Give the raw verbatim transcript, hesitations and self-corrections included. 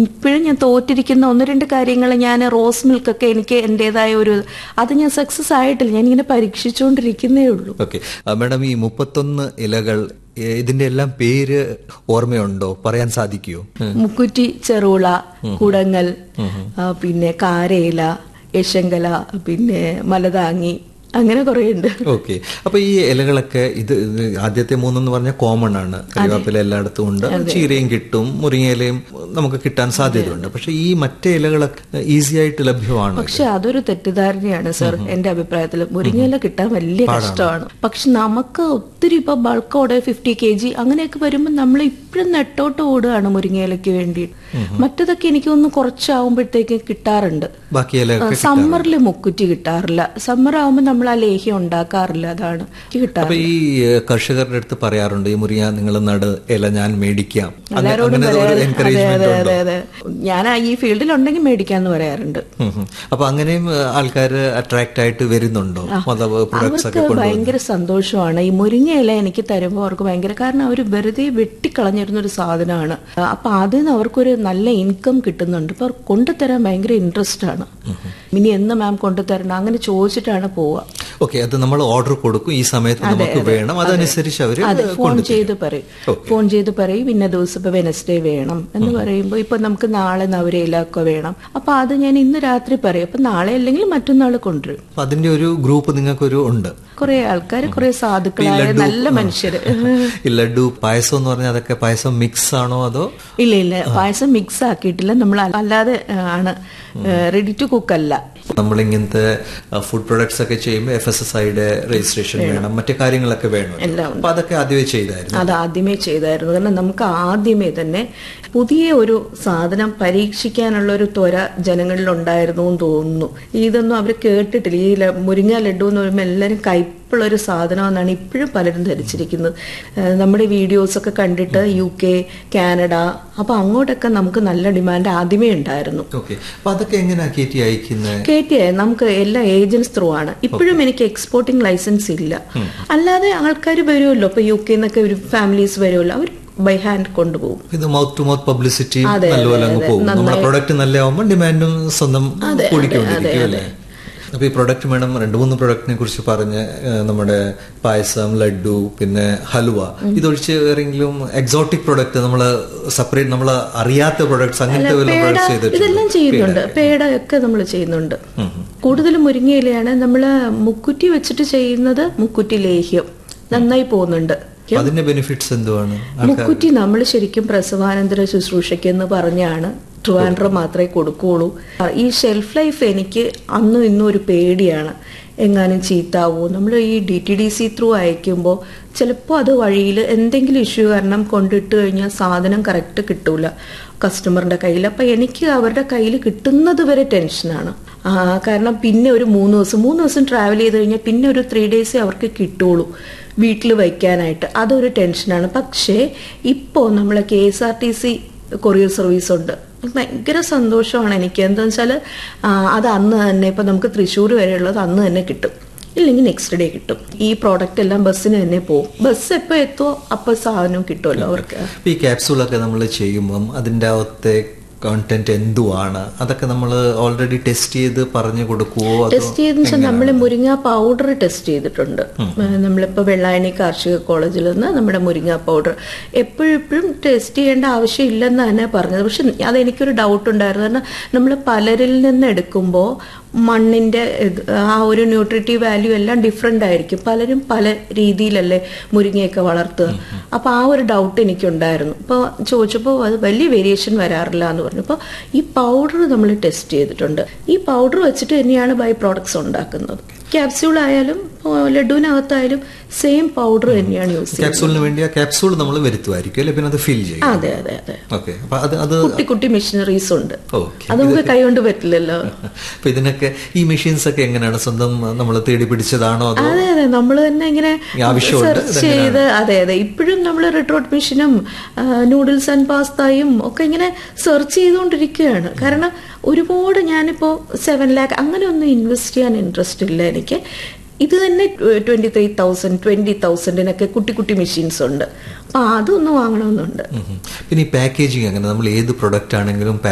ഇപ്പോഴും ഞാൻ തോറ്റിരിക്കുന്ന ഒന്ന് രണ്ട് കാര്യങ്ങൾ, ഞാൻ റോസ് മിൽക്കൊക്കെ എനിക്ക് എൻ്റെതായ ഒരു അത് ഞാൻ സക്സസ് ആയിട്ടില്ല, ഞാനിങ്ങനെ പരീക്ഷിച്ചുകൊണ്ടിരിക്കുന്നേ ഉള്ളൂ. ഓക്കെ മാഡം, ഈ മുപ്പത്തൊന്ന് ഇലകൾ ഇതിന്റെ എല്ലാം പേര് ഓർമ്മയുണ്ടോ, പറയാൻ സാധിക്കുമോ? മുക്കുറ്റി, ചെറുള, കുടങ്ങൽ, പിന്നെ കാരയില, യശങ്കല, പിന്നെ മലതാങ്ങി, അങ്ങനെ കുറെ ഉണ്ട്. ഓക്കെ, അപ്പൊ ഈ ഇലകളൊക്കെ ഇത് ആദ്യത്തെ മൂന്നെന്ന് പറഞ്ഞാൽ കോമൺ ആണ്, കറിവേപ്പില എല്ലായിടത്തും ഉണ്ട്, ചീരയും കിട്ടും, മുരിങ്ങയിലയും നമുക്ക് കിട്ടാൻ സാധ്യതയുണ്ട്. പക്ഷെ ഈ മറ്റേ ഇലകളൊക്കെ ഈസി ആയിട്ട് ലഭ്യമാണ്. പക്ഷെ അതൊരു തെറ്റിദ്ധാരണയാണ് സർ, എന്റെ അഭിപ്രായത്തിൽ. മുരിങ്ങയില കിട്ടാൻ വലിയ കഷ്ടമാണ്. പക്ഷെ നമുക്ക് ഒത്തിരി ഇപ്പൊ ബൾക്കോടെ ഫിഫ്റ്റി കെ ജി അങ്ങനെയൊക്കെ വരുമ്പോൾ നമ്മൾ ഇപ്പോഴും നെട്ടോട്ട് ഓടുകയാണ് മുരിങ്ങയിലയ്ക്ക് വേണ്ടി. മറ്റതൊക്കെ എനിക്കൊന്ന് കുറച്ചാവുമ്പോഴത്തേക്ക് കിട്ടാറുണ്ട്. സമ്മറിൽ മുക്കുറ്റി കിട്ടാറില്ല, സമ്മർ ആവുമ്പോൾ നമ്മൾ ആ ലേഹ്യം ഉണ്ടാക്കാറില്ല, അതാണ് കിട്ടാറ്. അപ്പൊ ഈ കർഷകരുടെ അടുത്ത് പറയാറുണ്ട്, ഈ മുരിങ്ങ നിങ്ങൾ നട് ഇല ഞാൻ മേടിക്കാം, എല്ലാവരോടും അതെ അതെ അതെ ഞാൻ ഈ ഫീൽഡിലുണ്ടെങ്കിൽ മേടിക്കാന്ന് പറയാറുണ്ട്. അപ്പൊ അങ്ങനെയും ആൾക്കാർ അട്രാക്ട് ആയിട്ട് വരുന്നുണ്ടോ? അവർക്ക് ഭയങ്കര സന്തോഷമാണ് ഈ മുരിങ്ങ ഇല എനിക്ക് തരുമ്പോൾ. അവർക്ക് ഭയങ്കര, കാരണം അവർ വെറുതെ വെട്ടിക്കളഞ്ഞിരുന്ന ഒരു സാധനമാണ്. അപ്പൊ അതിൽ നിന്ന് അവർക്കൊരു നല്ല ഇൻകം കിട്ടുന്നുണ്ട്. ഇപ്പൊ അവർക്ക് കൊണ്ടുതരാൻ ഭയങ്കര ഇൻട്രസ്റ്റ് ആണ്. ഇനി എന്ന് മാം കൊണ്ടുതരണം അങ്ങനെ ചോദിച്ചിട്ടാണ് പോവുക. ഓക്കെ, അത് നമ്മൾ ഓർഡർ കൊടുക്കും, ഈ സമയത്ത് നമുക്ക് വേണം, അതനുസരിച്ച് അവർ ഫോൺ ചെയ്ത് പറയും ഫോൺ ചെയ്ത് പറയും ഇന്ന ദിവസം ഇപ്പൊ വെനസ്ഡേ വേണം എന്ന് പറയുമ്പോൾ ഇപ്പൊ നമുക്ക് നാളെ നവരയിലൊക്കെ വേണം. അപ്പൊ അത് ഞാൻ ഇന്ന് രാത്രി പറയും, അപ്പൊ നാളെ അല്ലെങ്കിൽ മറ്റന്നാൾ കൊണ്ടുവരും. അതിന്റെ ഒരു ഗ്രൂപ്പ് നിങ്ങൾക്കൊരു ഉണ്ട്, കുറെ ആൾക്കാർ, കുറെ സാധുക്കളായ നല്ല മനുഷ്യര്. ഈ ലഡു പായസം എന്ന് പറഞ്ഞാൽ അതൊക്കെ പായസം മിക്സ് ആണോ അതോ? ഇല്ല ഇല്ല, പായസം മിക്സ് ആക്കിയിട്ടില്ല, നമ്മൾ അല്ലാതെ ആണ്, റെഡി ടു കുക്ക് അല്ല. നമ്മളിങ്ങനത്തെ ഫുഡ് പ്രൊഡക്ട്സ് ഒക്കെ ചെയ്യുമ്പോൾ എഫ് എസ് എസ് ഐയുടെ രജിസ്ട്രേഷൻ വേണം, മറ്റു കാര്യങ്ങളൊക്കെ വേണം. അപ്പൊ അതൊക്കെ ആദ്യമേ ചെയ്തായിരുന്നു? അത് ആദ്യമേ ചെയ്തായിരുന്നു. കാരണം നമുക്ക് ആദ്യമേ തന്നെ പുതിയ ഒരു സാധനം പരീക്ഷിക്കാനുള്ള ഒരു ത്വര ജനങ്ങളിൽ ഉണ്ടായിരുന്നു എന്ന് തോന്നുന്നു. ഇതൊന്നും അവർ കേട്ടിട്ടില്ല. ഈ മുരിങ്ങ ലഡു എന്ന് പറയുമ്പോൾ എല്ലാവരും കയ്പുള്ള ഒരു സാധനമെന്നാണ് ഇപ്പോഴും പലരും ധരിച്ചിരിക്കുന്നത്. നമ്മുടെ വീഡിയോസ് ഒക്കെ കണ്ടിട്ട് യു കെ, കാനഡ, അപ്പൊ അങ്ങോട്ടൊക്കെ നമുക്ക് നല്ല ഡിമാൻഡ് ആദ്യമേ ഉണ്ടായിരുന്നു. കയറ്റി നമുക്ക് എല്ലാ ഏജൻസ് ത്രൂ ആണ്. ഇപ്പോഴും എനിക്ക് എക്സ്പോർട്ടിംഗ് ലൈസൻസ് ഇല്ല. അല്ലാതെ ആൾക്കാർ വരുമല്ലോ, ഇപ്പൊ യു കെ എന്നൊക്കെ ഒരു ഫാമിലീസ് വരുമല്ലോ, അവർ ബൈ ഹാൻഡ് കൊണ്ടുപോകും. ഇത് മൗത്ത് ടു മൗത്ത് പബ്ലിസിറ്റി നല്ലപോലെ അങ്ങ് പോകും. നമ്മുടെ പ്രൊഡക്റ്റ് നല്ലതാവുമ്പോൾ ഡിമാൻഡും സ്വന്തം കൂടിക്കൊണ്ടിരിക്കും അല്ലേ? അപ്പൊ ഈ പ്രൊഡക്റ്റ് മേഡം രണ്ട് മൂന്ന് പ്രൊഡക്റ്റിനെ കുറിച്ച് പറഞ്ഞ്, നമ്മുടെ പായസം, ലഡു, പിന്നെ ഹലുവ, ഇതൊഴിച്ച് വേറെങ്കിലും എക്സോട്ടിക് പ്രൊഡക്റ്റ് നമ്മള് സെപ്പറേറ്റ് നമ്മൾ അറിയാത്ത പ്രൊഡക്ട്സ് അങ്ങനത്തെ ഇതെല്ലാം ചെയ്യുന്നുണ്ട്. പേട ഒക്കെ നമ്മൾ ചെയ്യുന്നുണ്ട്. കൂടുതലും മുരിങ്ങയിലയാണ്. നമ്മള് മുക്കുറ്റി വെച്ചിട്ട് ചെയ്യുന്നത്. മുക്കുറ്റി ലേഹ്യം നന്നായി പോകുന്നുണ്ട്. അതിന്റെ ബെനിഫിറ്റ്സ് എന്തുവാണ്? മുക്കുറ്റി നമ്മൾ ശരിക്കും പ്രസവാനന്തര ശുശ്രൂഷയ്ക്ക് എന്ന് പറഞ്ഞാണ് ട്രിവാൻഡ്രം മാത്രമേ കൊടുക്കുകയുള്ളൂ. ഈ ഷെൽഫ് ലൈഫ് എനിക്ക് അന്നും ഇന്നും ഒരു പേടിയാണ്, എങ്ങാനും ചീത്താവോ. നമ്മൾ ഈ D T D C through അയക്കുമ്പോൾ ചിലപ്പോൾ അത് വഴിയിൽ എന്തെങ്കിലും ഇഷ്യൂ കാരണം കൊണ്ടിട്ട് കഴിഞ്ഞാൽ സാധനം കറക്റ്റ് കിട്ടൂല കസ്റ്റമറിന്റെ കയ്യിൽ. അപ്പം എനിക്ക് അവരുടെ കയ്യിൽ കിട്ടുന്നത് വരെ ടെൻഷനാണ്. കാരണം പിന്നെ ഒരു മൂന്ന് ദിവസം മൂന്ന് ദിവസം ട്രാവൽ ചെയ്ത് കഴിഞ്ഞാൽ പിന്നെ ഒരു ത്രീ ഡേയ്സേ അവർക്ക് കിട്ടുള്ളൂ വീട്ടിൽ വയ്ക്കാനായിട്ട്. അതൊരു ടെൻഷനാണ്. പക്ഷേ ഇപ്പോൾ നമ്മളെ K S R T C courier service ഉണ്ട്. ഭയങ്കര സന്തോഷമാണ് എനിക്ക്. എന്താണെന്ന് വെച്ചാൽ അത് അന്ന് തന്നെ, ഇപ്പം നമുക്ക് തൃശ്ശൂർ വരെയുള്ളത് അന്ന് തന്നെ കിട്ടും, ഇല്ലെങ്കിൽ നെക്സ്റ്റ് ഡേ കിട്ടും. ഈ പ്രോഡക്റ്റ് എല്ലാം ബസ്സിന് തന്നെ പോകും. ബസ് എപ്പോൾ എത്തുമോ അപ്പോൾ സാധനം കിട്ടുമല്ലോ അവർക്ക്. ഈ ക്യാപ്സൂളൊക്കെ നമ്മൾ ചെയ്യുമ്പം അതിൻ്റെ അകത്തെ കണ്ടന്റ് എന്തുവാണ്, അതൊക്കെ നമ്മൾ ഓൾറെഡി ടെസ്റ്റ് ചെയ്ത് പറഞ്ഞു കൊടുക്കുവോ? ടെസ്റ്റ് ചെയ്തെന്ന് വെച്ചാൽ നമ്മൾ മുരിങ്ങ പൗഡർ ടെസ്റ്റ് ചെയ്തിട്ടുണ്ട്. നമ്മളിപ്പോൾ വെള്ളായണി കാർഷിക കോളേജിൽ നിന്ന് നമ്മുടെ മുരിങ്ങ പൗഡർ എപ്പോഴും ടെസ്റ്റ് ചെയ്യേണ്ട ആവശ്യമില്ലെന്ന് തന്നെ പറഞ്ഞത്. പക്ഷെ അതെനിക്കൊരു ഡൗട്ട് ഉണ്ടായിരുന്നു. കാരണം നമ്മൾ പലരിൽ നിന്ന് എടുക്കുമ്പോൾ മണ്ണിന്റെ ആ ഒരു ന്യൂട്രിറ്റീവ് വാല്യൂ എല്ലാം ഡിഫറെന്റ് ആയിരിക്കും. പലരും പല രീതിയിലല്ലേ മുരിങ്ങയൊക്കെ വളർത്തുക. അപ്പൊ ആ ഒരു ഡൗട്ട് എനിക്കുണ്ടായിരുന്നു. ഇപ്പോൾ ചോദിച്ചപ്പോൾ അത് വലിയ വേരിയേഷൻ വരാറില്ല എന്ന് പറഞ്ഞു. അപ്പോൾ ഈ പൗഡർ നമ്മൾ ടെസ്റ്റ് ചെയ്തിട്ടുണ്ട്. ഈ പൗഡർ വെച്ചിട്ട് തന്നെയാണ് ബൈ പ്രോഡക്ട്സ് ഉണ്ടാക്കുന്നത്. ക്യാപ്സ്യൂൾ ആയാലും ലഡുവിനകത്തായാലും സെയിം പൗഡർ തന്നെയാണ് യൂസ് ചെയ്യുന്നത്. ക്യാപ്സൂളിന് വേണ്ടി ആ ക്യാപ്സൂൾ നമ്മൾ വരുത്തുമായിരിക്കും അല്ലെ? പിന്നെ അത് ഫിൽ ചെയ്യും. അതെ അതെ അതെ. ഓക്കെ, അപ്പൊ അത് അത് കുട്ടി കുട്ടി മെഷീനറീസ് ഉണ്ട്. അത് നമുക്ക് കൈകൊണ്ട് പറ്റില്ലല്ലോ. അപ്പൊ ഇതിനൊക്കെ ഈ മെഷീൻസ് ഒക്കെ എങ്ങനെയാണ്? സ്വന്തം നമ്മൾ തേടി പിടിച്ചതാണോ? അതെ അതെ, നമ്മൾ തന്നെ ഇങ്ങനെ സെർച്ച് ചെയ്ത്. അതെ അതെ, ഇപ്പോഴും നമ്മൾ റിട്രോട്ട് മെഷീനും നൂഡിൽസ് ആൻഡ് പാസ്തയും ഒക്കെ ഇങ്ങനെ സെർച്ച് ചെയ്തുകൊണ്ടിരിക്കുകയാണ്. കാരണം ഒരുപാട് ഞാനിപ്പോ സെവൻ ലാക്ക് അങ്ങനെ ഒന്നും ഇൻവെസ്റ്റ് ചെയ്യാൻ ഇൻട്രസ്റ്റ് ഇല്ല എനിക്ക്. ഇത് തന്നെ ട്വന്റി ത്രീ തൗസൻഡ് ട്വന്റി തൗസൻഡിനൊക്കെ കുട്ടി കുട്ടി മെഷീൻസ് ഉണ്ട്. അപ്പൊ അതൊന്നും വാങ്ങണമെന്നുണ്ട്. പിന്നെ ഈ പാക്കേജിങ് അങ്ങനെ നമ്മൾ ഏത് പ്രൊഡക്റ്റ് ആണെങ്കിലും